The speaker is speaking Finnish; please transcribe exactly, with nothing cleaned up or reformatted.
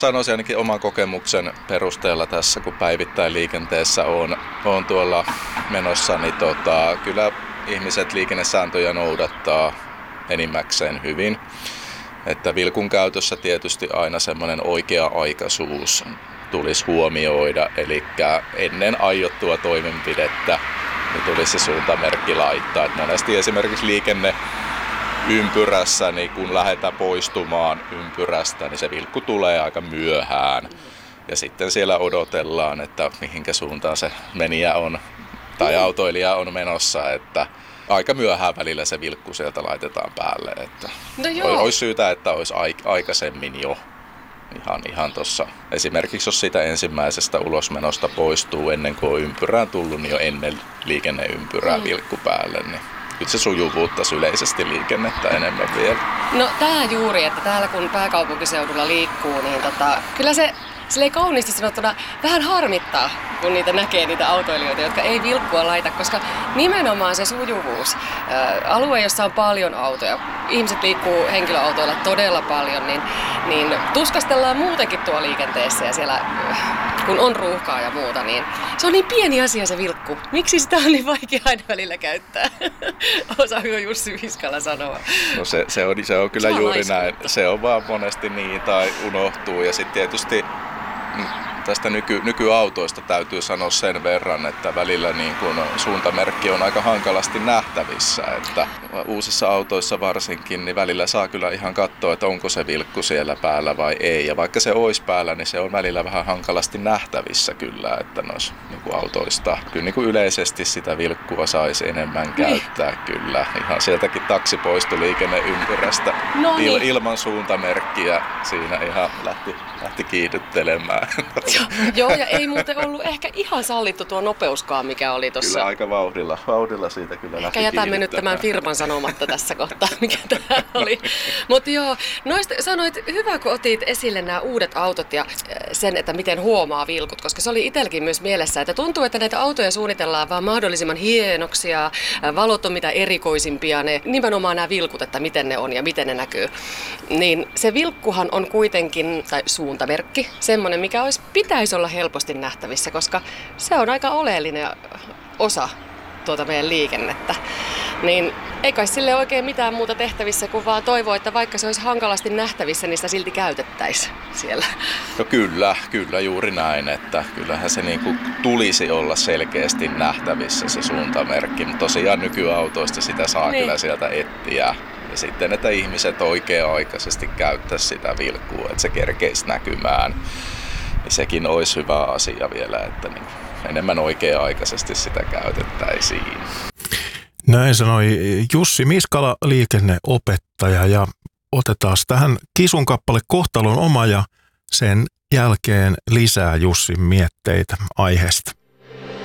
Sanoisin ainakin oman kokemuksen perusteella tässä, kun päivittäin liikenteessä on, on tuolla menossa, niin tota, kyllä ihmiset liikennesääntöjä noudattaa enimmäkseen hyvin. Että vilkun käytössä tietysti aina semmoinen oikea-aikaisuus tulisi huomioida, eli ennen aiottua toimenpidettä niin tulisi se suuntamerkki laittaa. Et monesti esimerkiksi liikenneympyrässä, niin kun lähdetään poistumaan ympyrästä, niin se vilkku tulee aika myöhään. Ja sitten siellä odotellaan, että mihinkä suuntaan se menijä on tai autoilija on menossa, että aika myöhään välillä se vilkku sieltä laitetaan päälle. Että no joo. Olisi syytä, että olisi aikaisemmin jo ihan, ihan tuossa. Esimerkiksi jos siitä ensimmäisestä ulosmenosta poistuu ennen kuin on ympyrään tullut, niin jo ennen liikenneympyrää mm. vilkku päälle. Niin kyllä se sujuvuuttaisi yleisesti liikennettä enemmän vielä. No tämä juuri, että täällä kun pääkaupunkiseudulla liikkuu, niin tota, kyllä se silleen kauniisti sanottuna vähän harmittaa, kun niitä näkee niitä autoilijoita, jotka ei vilkkua laita, koska nimenomaan se sujuvuus, ää, alue, jossa on paljon autoja, ihmiset liikkuu henkilöautoilla todella paljon, niin, niin tuskastellaan muutenkin tuo liikenteessä ja siellä, kun on ruuhkaa ja muuta, niin se on niin pieni asia se vilkku. Miksi sitä on niin vaikea aina välillä käyttää? Osaako Jussi Viskala sanoa? No se, se, on, se on kyllä se on juuri näin. Se on vaan monesti niin tai unohtuu ja sitten tietysti tästä nyky, nykyautoista täytyy sanoa sen verran, että välillä niin kun suuntamerkki on aika hankalasti nähtävissä. Että uusissa autoissa varsinkin, niin välillä saa kyllä ihan katsoa, että onko se vilkku siellä päällä vai ei. Ja vaikka se olisi päällä, niin se on välillä vähän hankalasti nähtävissä kyllä, että noissa niin kun autoista kyllä niin kun yleisesti sitä vilkkua saisi enemmän käyttää kyllä. Ihan sieltäkin taksipoistoliikenneympyrästä no niin. Il, ilman suuntamerkkiä siinä ihan lähti, lähti kiihdyttelemään. Joo, ja ei muuten ollut ehkä ihan sallittu tuo nopeuskaan, mikä oli tuossa. Kyllä aika vauhdilla, vauhdilla siitä kyllä lähti ehkä jätämme nyt tämän firman sanomatta tässä kohtaa, mikä tämä oli. Mutta joo, noista sanoit, hyvä kun otit esille nämä uudet autot ja sen, että miten huomaa vilkut, koska se oli itselläkin myös mielessä, että tuntuu, että näitä autoja suunnitellaan vaan mahdollisimman hienoksia, valot on mitä erikoisimpia, ne, nimenomaan nämä vilkut, että miten ne on ja miten ne näkyy. Niin se vilkkuhan on kuitenkin, tai suuntamerkki, semmoinen, mikä olisi pitäisi olla helposti nähtävissä, koska se on aika oleellinen osa tuota meidän liikennettä. Niin ei kai sille oikein mitään muuta tehtävissä kuin vaan toivoa, että vaikka se olisi hankalasti nähtävissä, niin sitä silti käytettäisiin siellä. No kyllä, kyllä juuri näin, että kyllähän se niin kuin tulisi olla selkeästi nähtävissä se suuntamerkki, mutta tosiaan nykyautoista sitä saa niin. Kyllä sieltä etsiä. Ja sitten, että ihmiset oikea-aikaisesti käyttäisi sitä vilkkua, että se kerkeisi näkymään. Niin sekin olisi hyvä asia vielä, että niin enemmän oikea-aikaisesti sitä käytettäisiin. Näin sanoi Jussi Miskala, liikenneopettaja, ja otetaan tähän Kisun kappale Kohtalon oma ja sen jälkeen lisää Jussin mietteitä aiheesta.